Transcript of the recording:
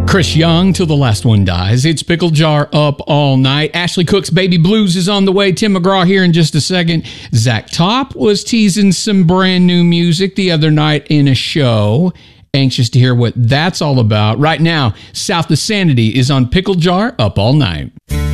Chris Young, Till the Last One Dies. It's Pickle Jar Up All Night. Ashley Cook's Baby Blues is on the way. Tim McGraw here in just a second. Zach Top was teasing some brand new music the other night in a show. Anxious to hear what that's all about. Right now, South of Sanity is on Pickle Jar Up All Night.